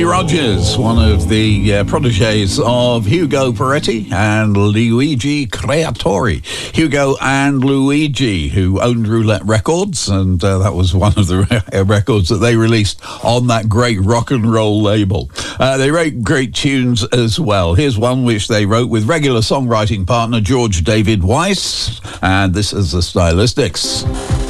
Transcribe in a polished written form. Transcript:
Rogers, one of the proteges of Hugo Peretti and Luigi Creatore. Hugo and Luigi, who owned Roulette Records, and that was one of the records that they released on that great rock and roll label. They wrote great tunes as well. Here's one which they wrote with regular songwriting partner George David Weiss, and this is the Stylistics.